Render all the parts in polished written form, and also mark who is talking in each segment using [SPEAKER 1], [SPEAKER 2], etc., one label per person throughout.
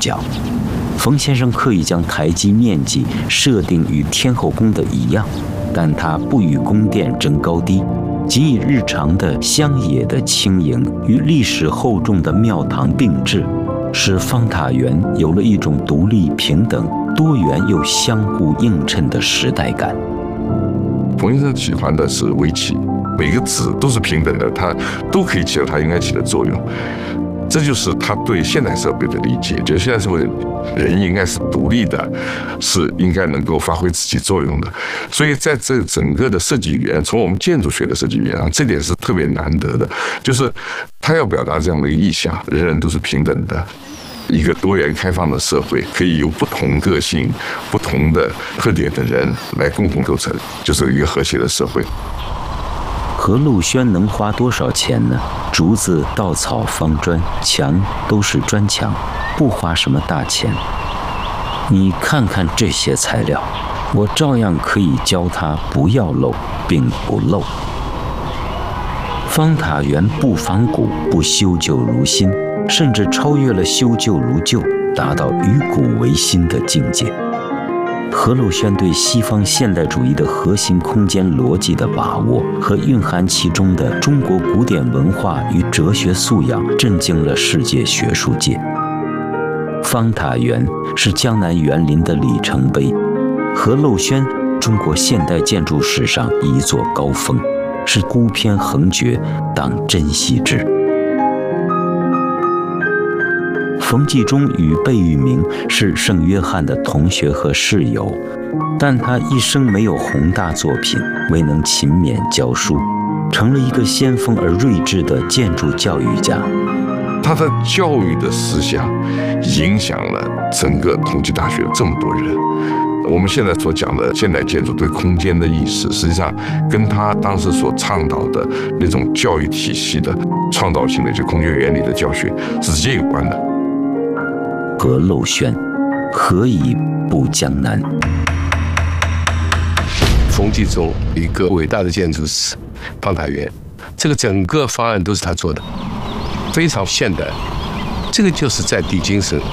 [SPEAKER 1] 角。冯先生刻意将台基面积设定与天后宫的一样，但他不与宫殿争高低，仅以日常的乡野的轻盈与历史厚重的庙堂并置，使方塔园有了一种独立、平等、多元又相互映衬的时代感。
[SPEAKER 2] 冯先生喜欢的是围棋，每个子都是平等的，它都可以起到它应该起的作用。这就是他对现代社会的理解，觉得现代社会人应该是独立的，是应该能够发挥自己作用的。所以在这整个的设计语言，从我们建筑学的设计语言上，这点是特别难得的，就是他要表达这样的一个意象，人人都是平等的。一个多元开放的社会，可以由不同个性、不同的特点的人来共同构成，就是一个和谐的社会。
[SPEAKER 1] 何陋轩能花多少钱呢？竹子、稻草、方砖，墙都是砖墙，不花什么大钱。你看看这些材料，我照样可以教他不要漏，并不漏。方塔园不仿古，不修旧如新，甚至超越了修旧如旧，达到与古为新的境界。何陋轩对西方现代主义的核心空间逻辑的把握和蕴含其中的中国古典文化与哲学素养，震惊了世界学术界。方塔园是江南园林的里程碑，何陋轩中国现代建筑史上一座高峰，是孤篇横绝，当珍惜之。冯继忠与贝聿铭是圣约翰的同学和室友，但他一生没有宏大作品，未能勤勉教书，成了一个先锋而睿智的建筑教育家。
[SPEAKER 2] 他的教育的思想影响了整个同济大学这么多人。我们现在所讲的现代建筑对空间的意识，实际上跟他当时所倡导的那种教育体系的创造性的这空间原理的教学是直接有关的。
[SPEAKER 1] 何陋轩，何以不江南？
[SPEAKER 3] 冯继忠一个伟大的建筑师，方塔园，这个整个方案都是他做的，非常现代，这个就是在地精神。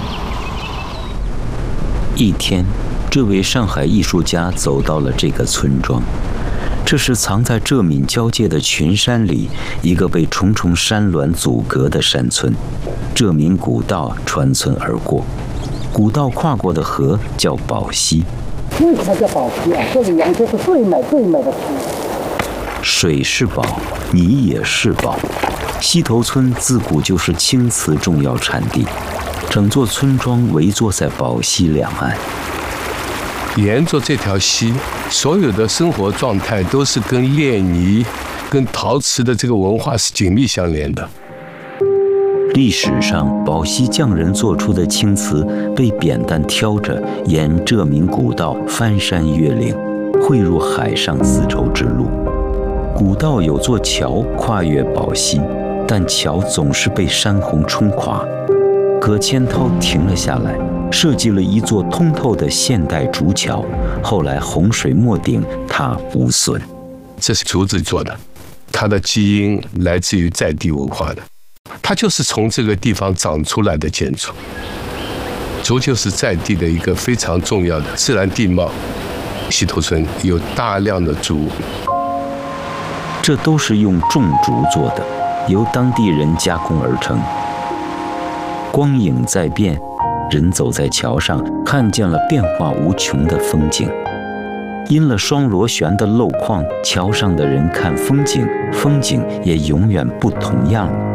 [SPEAKER 1] 一天，这位上海艺术家走到了这个村庄，这是藏在浙闽交界的群山里一个被重重山峦阻隔的山村。浙闽古道穿村而过，古道跨过的河叫宝溪。
[SPEAKER 4] 为什么叫宝溪啊？这里杨州是最美的溪。
[SPEAKER 1] 水是宝，你也是宝。溪头村自古就是青瓷重要产地，整座村庄围坐在宝溪两岸。
[SPEAKER 3] 沿着这条溪，所有的生活状态都是跟炼泥、跟陶瓷的这个文化是紧密相连的。
[SPEAKER 1] 历史上，宝溪匠人做出的青瓷被扁担挑着沿浙闽古道翻山越岭，汇入海上丝绸之路。古道有座桥跨越宝溪，但桥总是被山洪冲垮。葛千涛停了下来，设计了一座通透的现代竹桥，后来洪水没顶，它无损。
[SPEAKER 3] 这是竹子做的，它的基因来自于在地文化的。它就是从这个地方长出来的建筑，竹就是在地的一个非常重要的自然地貌。溪头村有大量的竹，
[SPEAKER 1] 这都是用种竹做的，由当地人加工而成。光影在变，人走在桥上，看见了变化无穷的风景。因了双螺旋的镂框，桥上的人看风景，风景也永远不同样了。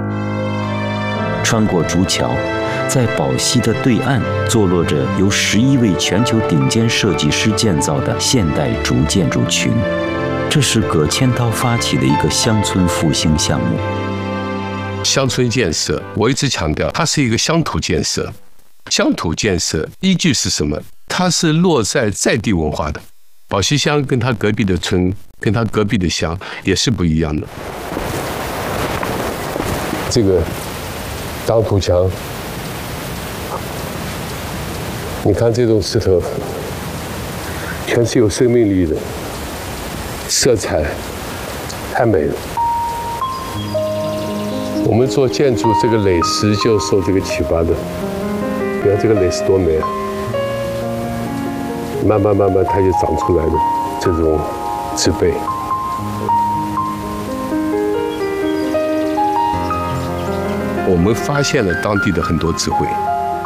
[SPEAKER 1] 穿过竹桥，在宝溪的对岸坐落着由11位全球顶尖设计师建造的现代竹建筑群，这是葛千涛发起的一个乡村复兴项目。
[SPEAKER 3] 乡村建设，我一直强调，它是一个乡土建设。乡土建设依据是什么？它是落在在地文化的。宝溪乡跟它隔壁的村，跟它隔壁的乡也是不一样的。这个当土墙，你看这种石头，全是有生命力的，色彩太美了。我们做建筑，这个垒石就受这个启发的。 你看这个蕾丝多美啊！慢慢它就长出来的这种植被。我们发现了当地的很多智慧。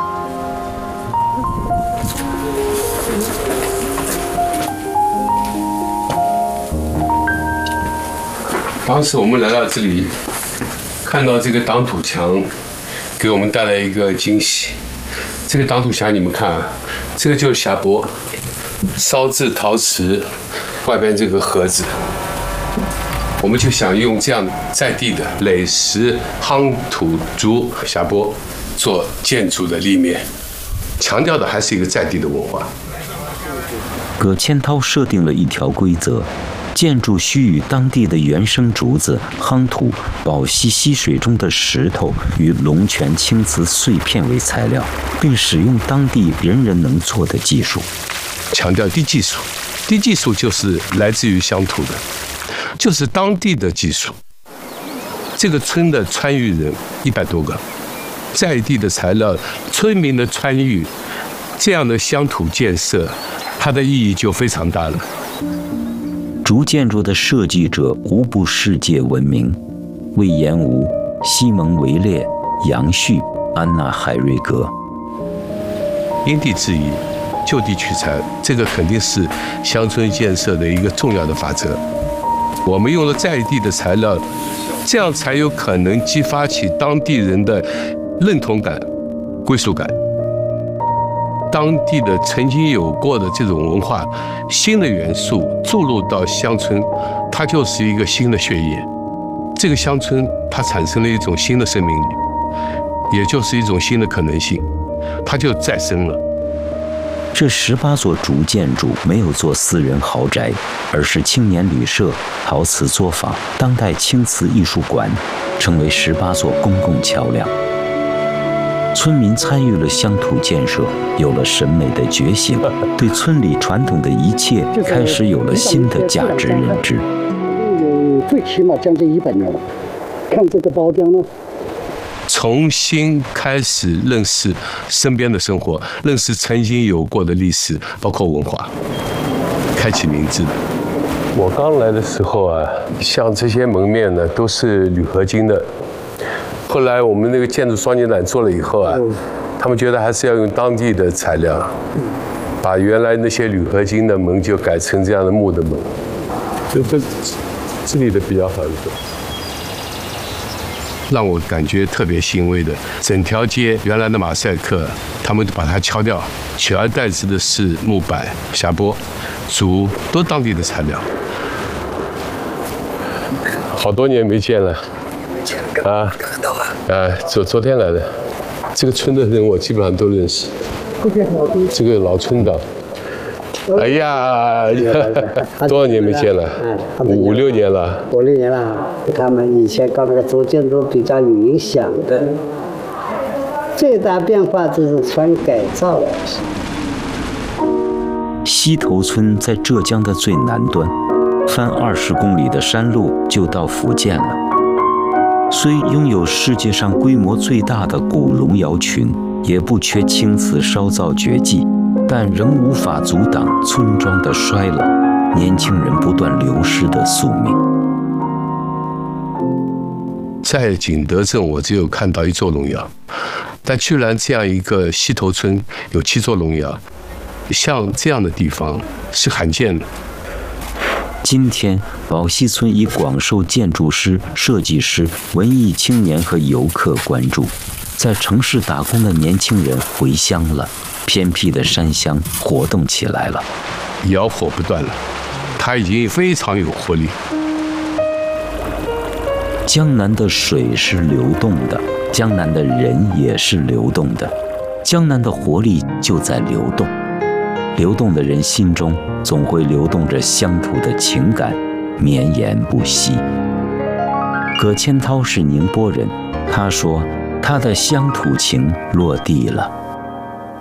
[SPEAKER 3] 当时我们来到这里，看到这个挡土墙，给我们带来一个惊喜。这个挡土墙你们看啊，这个就是匣钵，烧制陶瓷，外边这个盒子。我们就想用这样在地的垒石、夯土、竹匣钵做建筑的立面，强调的还是一个在地的文化。
[SPEAKER 1] 葛千涛设定了一条规则：建筑需与当地的原生竹子、夯土、宝溪溪水中的石头与龙泉青瓷碎片为材料，并使用当地人人能做的技术。
[SPEAKER 3] 强调低技术，低技术就是来自于乡土的。就是当地的技术。这个村的川渝人100多个，在地的材料，村民的川渝，这样的乡土建设，它的意义就非常大了。
[SPEAKER 1] 竹建筑的设计者无不世界闻名，魏延吾、西蒙·维列、杨旭、安娜·海瑞格。
[SPEAKER 3] 因地制宜，就地取材，这个肯定是乡村建设的一个重要的法则。我们用了在地的材料，这样才有可能激发起当地人的认同感、归属感。当地的曾经有过的这种文化，新的元素注入到乡村，它就是一个新的血液。这个乡村它产生了一种新的生命力，也就是一种新的可能性，它就再生了。
[SPEAKER 1] 这18座竹建筑没有做私人豪宅，而是青年旅社、陶瓷作坊、当代青瓷艺术馆，成为18座公共桥梁。村民参与了乡土建设，有了审美的觉醒，对村里传统的一切开始有了新的价值认知。
[SPEAKER 4] 有最起码将近100年了。看这个包浆呢，
[SPEAKER 3] 重新开始认识身边的生活，认识曾经有过的历史，包括文化，开启明智的。我刚来的时候啊，像这些门面呢，都是铝合金的。后来我们那个建筑双年展做了以后啊，他们觉得还是要用当地的材料，把原来那些铝合金的门就改成这样的木的门。这里的比较好一点。让我感觉特别欣慰的，整条街原来的马赛克，他们把它敲掉，取而代之的是木板、匣钵、竹，都当地的材料。好多年没见了，啊，昨天来的。这个村的人我基本上都认识。这个老村长。哎呀，多少年没见了？5、6年了。
[SPEAKER 5] 5、6年了。他们以前搞那个竹建筑比较有影响的，最大变化就是村改造了。
[SPEAKER 1] 溪头村在浙江的最南端，翻20公里的山路就到福建了。虽拥有世界上规模最大的古龙窑群，也不缺青瓷烧造绝技。但仍无法阻挡村庄的衰老，年轻人不断流失的宿命。
[SPEAKER 3] 在景德镇，我只有看到1座龙窑，但居然这样一个溪头村有7座龙窑，像这样的地方是罕见的。
[SPEAKER 1] 今天，宝溪村已广受建筑师、设计师、文艺青年和游客关注。在城市打工的年轻人回乡了。偏僻的山乡活动起来了，
[SPEAKER 3] 窑火不断了，它已经非常有活力。
[SPEAKER 1] 江南的水是流动的，江南的人也是流动的，江南的活力就在流动。流动的人心中总会流动着乡土的情感，绵延不息。葛千涛是宁波人，他说他的乡土情落地了。